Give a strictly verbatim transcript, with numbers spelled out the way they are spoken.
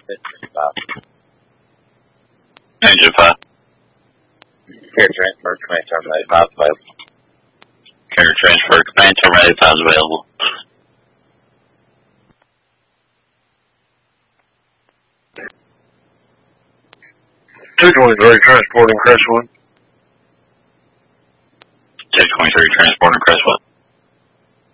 Engine five. Carrier transfer, command terminated five available. Carrier transfer, command terminated five available. two twenty-three transporting Crestwood. two twenty-three transporting Crestwood.